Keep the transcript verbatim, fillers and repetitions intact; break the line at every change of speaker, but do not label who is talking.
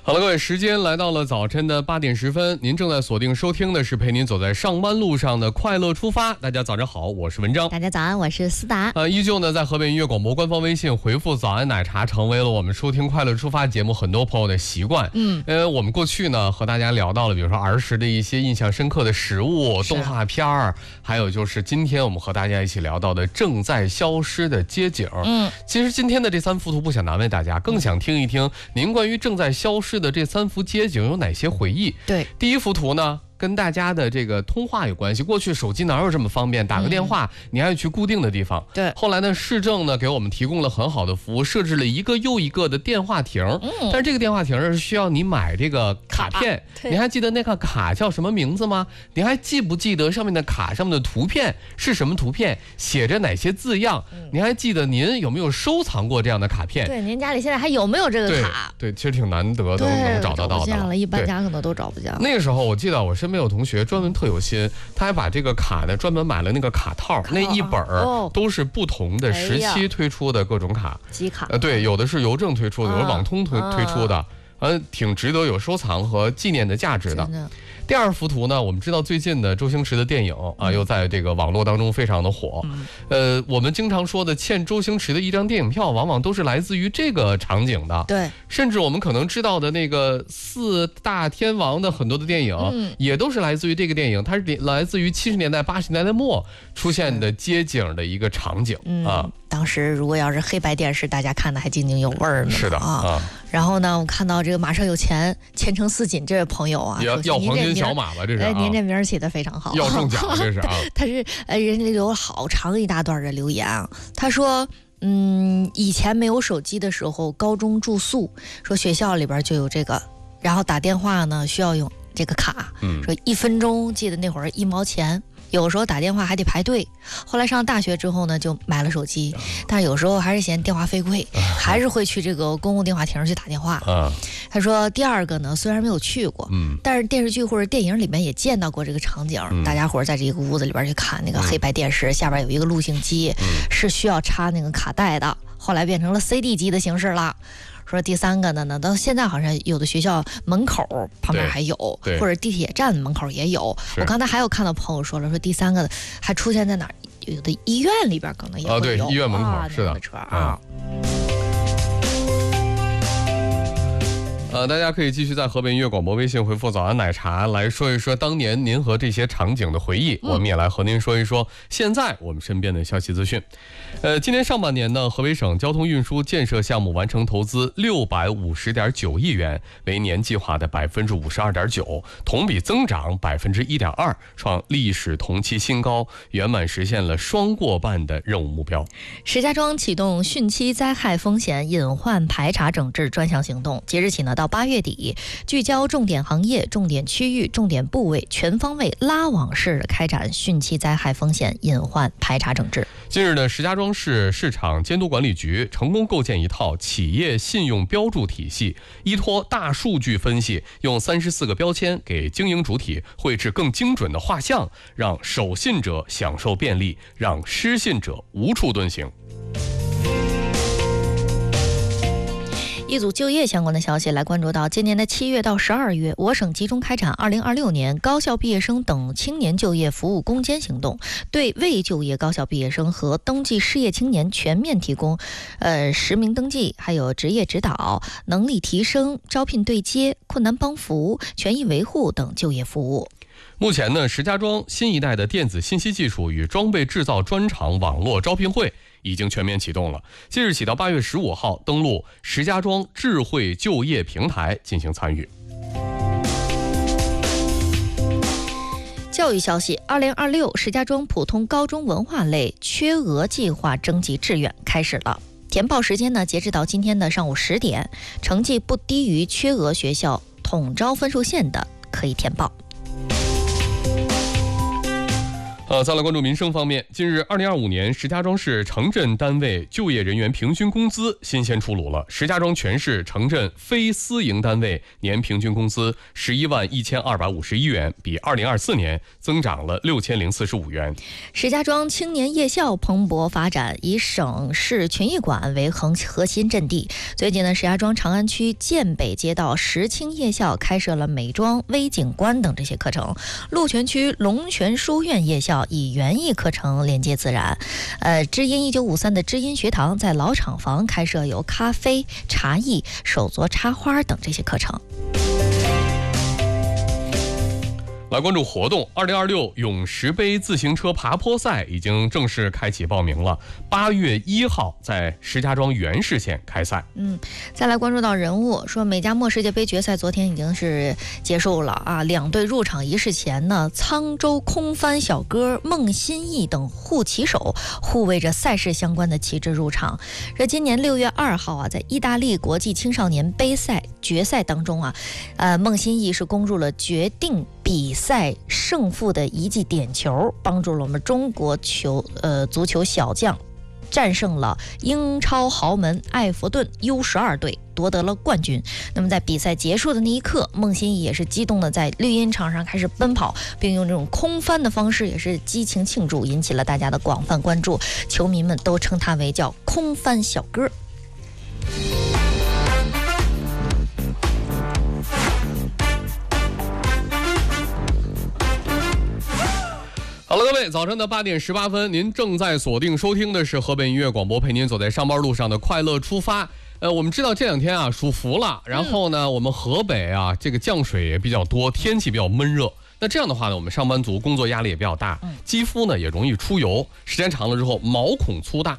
好了，各位，时间来到了早晨的八点十分，您正在锁定收听的是陪您走在上班路上的快乐出发。大家早上好，我是文章。
大家早安，我是思达。
呃，依旧呢，在河北音乐广播官方微信回复早安奶茶，成为了我们收听快乐出发节目很多朋友的习惯。
嗯，
呃，我们过去呢和大家聊到了，比如说儿时的一些印象深刻的食物、动画片儿，还有就是今天我们和大家一起聊到的正在消失的街景。
嗯，
其实今天的这三幅图不想难为大家，更想听一听您关于正在消失的这三幅街景有哪些回忆。
对，
第一幅图呢跟大家的这个通话有关系。过去手机哪有这么方便，打个电话、嗯、你还要去固定的地方。
对，
后来呢市政呢给我们提供了很好的服务，设置了一个又一个的电话亭。嗯，但是这个电话亭是需要你买这个卡片。你还记得那个卡叫什么名字吗？你还记不记得上面的卡上面的图片是什么图片，写着哪些字样？嗯、你还记得您有没有收藏过这样的卡片？
对，您家里现在还有没有这个卡？
对，对，其实挺难得的能找得到的。
找不见了，一般家可能都找不见了。
那个时候我记得我身边有同学专门特有心，他还把这个卡呢专门买了那个卡套，卡那一本儿都是不同的时期推出的各种卡，
集卡。
呃，对，有的是邮政推出的，有的网通推、啊、推出的，呃，挺值得有收藏和纪念的价值的。第二幅图呢，我们知道最近的周星驰的电影啊，又在这个网络当中非常的火。嗯、呃，我们经常说的欠周星驰的一张电影票，往往都是来自于这个场景的。
对，
甚至我们可能知道的那个四大天王的很多的电影，嗯、也都是来自于这个电影，它是来自于七十年代、八十年代末出现的街景的一个场景、嗯、啊。
当时如果要是黑白电视，大家看的还津津有味儿呢。
是的啊。
然后呢，我看到这个马上有钱前程似锦这位朋友啊，
要要黄金小马吧，这是、啊。
哎，您这名儿起得非常好，
要中奖这是啊。
他是呃，人家留了好长一大段的留言啊。他说，嗯，以前没有手机的时候，高中住宿，说学校里边就有这个，然后打电话呢需要用这个卡，嗯，说一分钟，记得那会儿一毛钱。有时候打电话还得排队，后来上大学之后呢，就买了手机，但是有时候还是嫌电话费贵，还是会去这个公共电话亭去打电话。他说第二个呢，虽然没有去过，但是电视剧或者电影里面也见到过这个场景，大家伙在这个屋子里边去看那个黑白电视，下边有一个录像机，是需要插那个卡带的，后来变成了 C D 机的形式了。说第三个呢呢，到现在好像有的学校门口旁边还有，或者地铁站门口也有。我刚才还有看到朋友说了，说第三个还出现在哪儿？有的医院里边可能也会有。
哦，对，医院门口、啊、是的。
车啊。
呃，大家可以继续在河北音乐广播微信回复早安奶茶来说一说当年您和这些场景的回忆、嗯、我们也来和您说一说现在我们身边的消息资讯。呃，今年上半年呢，河北省交通运输建设项目完成投资六百五十点九亿元，为年计划的百分之五十二点九，同比增长百分之一点二，创历史同期新高，圆满实现了双过半的任务目标。
石家庄启动汛期灾害风险隐患排查整治专项行动，即日起呢到八月底，聚焦重点行业、重点区域、重点部位，全方位拉网式开展汛期灾害风险隐患排查整治。
近日呢，石家庄市市场监督管理局成功构建一套企业信用标注体系，依托大数据分析，用三十四个标签给经营主体绘制更精准的画像，让守信者享受便利，让失信者无处遁形。
一组就业相关的消息来关注到，今年的七月到十二月，我省集中开展二零二六年高校毕业生等青年就业服务攻坚行动，对未就业高校毕业生和登记失业青年全面提供呃实名登记，还有职业指导、能力提升、招聘对接、困难帮扶、权益维护等就业服务。
目前呢，石家庄新一代的电子信息技术与装备制造专场网络招聘会已经全面启动了。即日起到八月十五号，登录石家庄智慧就业平台进行参与。
教育消息，二零二六石家庄普通高中文化类缺额计划征集志愿开始了。填报时间呢，截止到今天的上午十点，成绩不低于缺额学校统招分数线的可以填报。
呃，再来关注民生方面。近日，二零二五年石家庄市城镇单位就业人员平均工资新鲜出炉了。石家庄全市城镇非私营单位年平均工资十一万一千二百五十一元，比二零二四年增长了六千零四十五元。
石家庄青年夜校蓬勃发展，以省市群艺馆为核核心阵地。最近呢，石家庄长安区建北街道石青夜校开设了美妆、微景观等这些课程。鹿泉区龙泉书院夜校以园艺课程连接自然。呃，知音一九五三的知音学堂在老厂房开设有咖啡、茶艺、手作插花等这些课程。
来关注活动，二零二六永石杯自行车爬坡赛已经正式开启报名了，八月一号在石家庄原市县开赛。
嗯，再来关注到人物，说美加墨世界杯决赛昨天已经是结束了啊，两队入场仪式前呢，沧州空翻小哥孟新义等护旗手护卫着赛事相关的旗帜入场。这今年六月二号啊，在意大利国际青少年杯赛决赛当中啊，呃，孟新义是攻入了决定比赛胜负的一记点球，帮助了我们中国球呃足球小将战胜了英超豪门埃弗顿 U 十二 队，夺得了冠军。那么在比赛结束的那一刻，孟新义也是激动的在绿茵场上开始奔跑，并用这种空翻的方式也是激情庆祝，引起了大家的广泛关注。球迷们都称他为叫空翻小哥。
好了，各位，早晨的八点十八分，您正在锁定收听的是河北音乐广播，陪您走在上班路上的快乐出发。呃，我们知道这两天啊属伏了，然后呢，我们河北啊这个降水也比较多，天气比较闷热。那这样的话呢，我们上班族工作压力也比较大，肌肤呢也容易出油，时间长了之后毛孔粗大，